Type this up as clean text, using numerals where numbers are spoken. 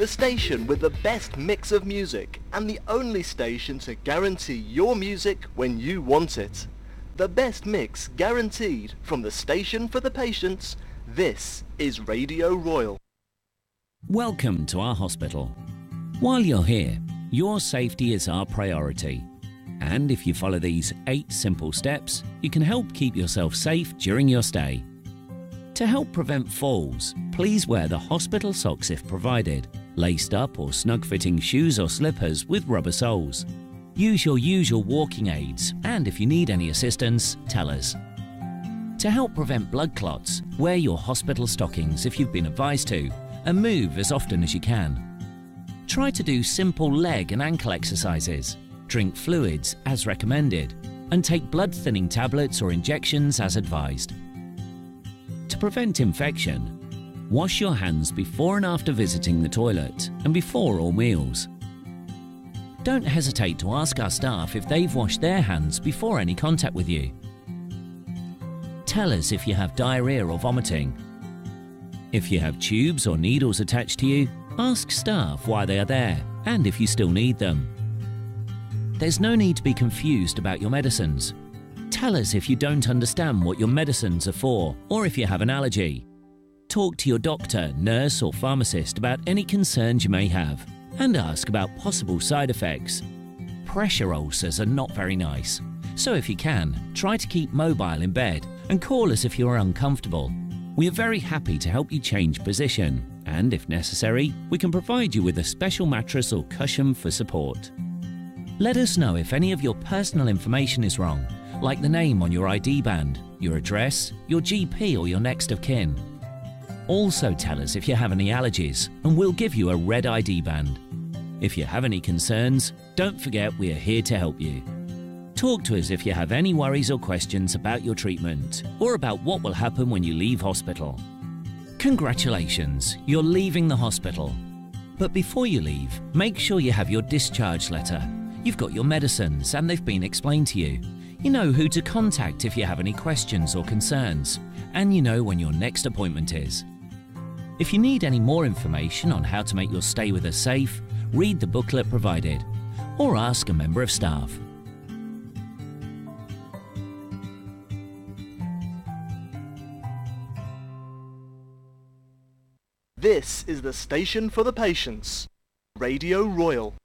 the station with the best mix of music and the only station to guarantee your music when you want it. The best mix guaranteed from the station for the patients. This is Radio Royal. Welcome to our hospital. While you're here, your safety is our priority. And if you follow these 8 simple steps, you can help keep yourself safe during your stay. To help prevent falls, please wear the hospital socks if provided, laced up or snug-fitting shoes or slippers with rubber soles. Use your usual walking aids, and if you need any assistance, tell us. To help prevent blood clots, wear your hospital stockings if you've been advised to, and move as often as you can. Try to do simple leg and ankle exercises, drink fluids as recommended, and take blood-thinning tablets or injections as advised. To prevent infection, wash your hands before and after visiting the toilet and before all meals. Don't hesitate to ask our staff if they've washed their hands before any contact with you. Tell us if you have diarrhea or vomiting. If you have tubes or needles attached to you, ask staff why they are there and if you still need them. There's no need to be confused about your medicines. Tell us if you don't understand what your medicines are for or if you have an allergy. Talk to your doctor, nurse or pharmacist about any concerns you may have and ask about possible side effects. Pressure ulcers are not very nice, so if you can, try to keep mobile in bed and call us if you are uncomfortable. We are very happy to help you change position and, if necessary, we can provide you with a special mattress or cushion for support. Let us know if any of your personal information is wrong, like the name on your ID band, your address, your GP or your next of kin. Also tell us if you have any allergies and we'll give you a red ID band. If you have any concerns, don't forget we are here to help you. Talk to us if you have any worries or questions about your treatment or about what will happen when you leave hospital. Congratulations, you're leaving the hospital. But before you leave, make sure you have your discharge letter. You've got your medicines and they've been explained to you. You know who to contact if you have any questions or concerns, and you know when your next appointment is. If you need any more information on how to make your stay with us safe, read the booklet provided, or ask a member of staff. This is the station for the patients. Radio Royal.